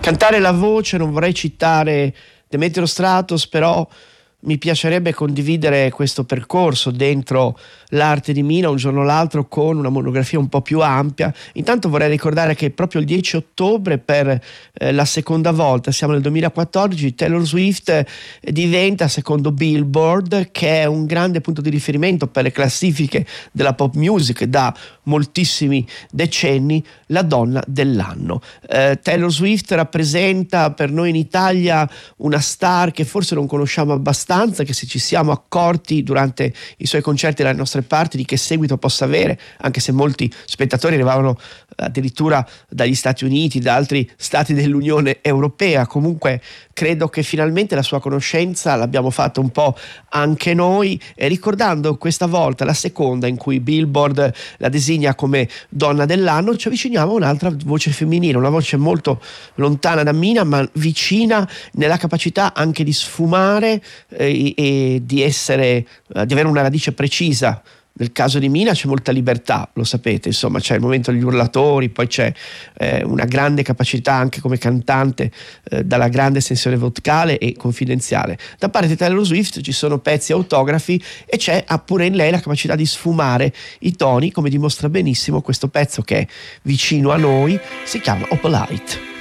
cantare la voce. Non vorrei citare Demetrio Stratos, però mi piacerebbe condividere questo percorso dentro l'arte di Mina un giorno o l'altro con una monografia un po' più ampia. Intanto vorrei ricordare che proprio il 10 ottobre per la seconda volta, siamo nel 2014, Taylor Swift diventa, secondo Billboard, che è un grande punto di riferimento per le classifiche della pop music da moltissimi decenni, la donna dell'anno. Taylor Swift rappresenta per noi in Italia una star che forse non conosciamo abbastanza, che se ci siamo accorti durante i suoi concerti dalle nostre parti di che seguito possa avere, anche se molti spettatori arrivavano addirittura dagli Stati Uniti, da altri stati dell'Unione Europea. Comunque credo che finalmente la sua conoscenza l'abbiamo fatta un po' anche noi, e ricordando questa volta la seconda in cui Billboard la designa come donna dell'anno, ci avviciniamo a un'altra voce femminile, una voce molto lontana da Mina ma vicina nella capacità anche di sfumare e di avere una radice precisa. Nel caso di Mina c'è molta libertà, lo sapete, insomma c'è il momento degli urlatori, poi c'è una grande capacità anche come cantante, dalla grande estensione vocale e confidenziale. Da parte di Taylor Swift ci sono pezzi autografi e c'è pure in lei la capacità di sfumare i toni, come dimostra benissimo questo pezzo che è vicino a noi, si chiama Opalite.